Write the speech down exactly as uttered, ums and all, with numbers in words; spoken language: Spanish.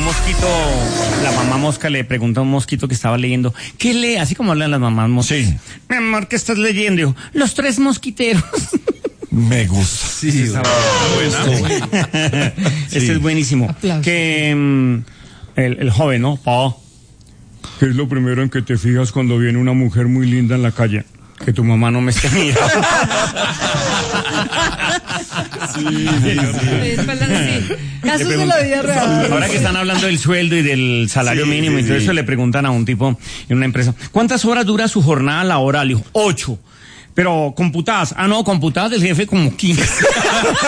mosquito, la mamá mosca le preguntó a un mosquito que estaba leyendo, ¿qué lee? Así como hablan las mamás moscas. Sí. Mi amor, ¿qué estás leyendo? Dijo, Los Tres Mosquiteros. Me gusta. Sí, Esa Este Sí. es buenísimo. Aplausos. Que mm, el, el joven, ¿no? Pa, ¿qué es lo primero en que te fijas cuando viene una mujer muy linda en la calle? Que tu mamá no me esté mirando. Sí, sí, sí. Es verdad, sí. Casos de pregunto- la vida real. Ahora que están hablando del sueldo y del salario Sí, mínimo sí, y todo sí. eso, le preguntan a un tipo en una empresa, ¿cuántas horas dura su jornada laboral? Dijo, ocho. Pero computadas. Ah, no, computadas del jefe como quince.